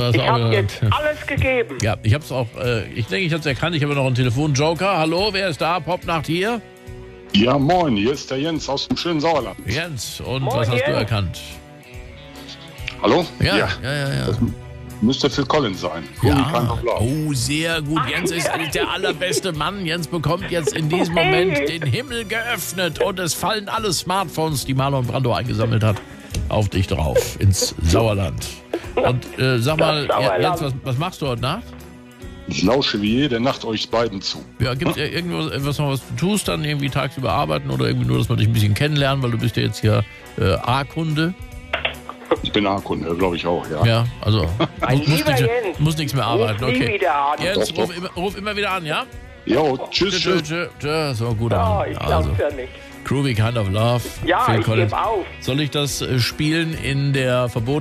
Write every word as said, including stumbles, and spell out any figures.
hast Ich auch habe gehört. jetzt alles gegeben. Ja, ich hab's auch, äh, ich denke, ich hab's erkannt. Ich habe noch einen Telefonjoker. Hallo, wer ist da? Popnacht hier? Ja, moin, hier ist der Jens aus dem schönen Sauerland. Jens, und Moin, was hast Jens. du erkannt? Hallo? Ja, ja, ja, ja. Das müsste Phil Collins sein. Ja. Movie Kind of Love. Oh, sehr gut. Jens ist der allerbeste Mann. Jens bekommt jetzt in diesem Moment den Himmel geöffnet und es fallen alle Smartphones, die Marlon Brando eingesammelt hat, auf dich drauf, ins Sauerland. Und äh, sag mal, Das Sauerland. Jens, was, was machst du heute Nacht? Ich lausche wie jede Nacht euch beiden zu. Ja, gibt es irgendwas, was noch was du tust, dann irgendwie tagsüber arbeiten oder irgendwie nur, dass wir dich ein bisschen kennenlernen, weil du bist ja jetzt hier äh, A-Kunde. Ich bin A-Kunde, glaube ich auch, ja. Ja, also Mein muss, muss, lieber nichts, Jens, muss nichts mehr arbeiten. ruf nie Okay. wieder an. Jens, Doch, doch. ruf immer, ruf immer wieder an, ja? Jo, tschüss, Tschö, tschüss. tschö, tschö. So, gut Oh, an. ich Also, glaub's ja nicht. Groovy Kind of Love. Ja, Phil ich Collins. gebe auf. Soll ich das äh, spielen in der verbotenen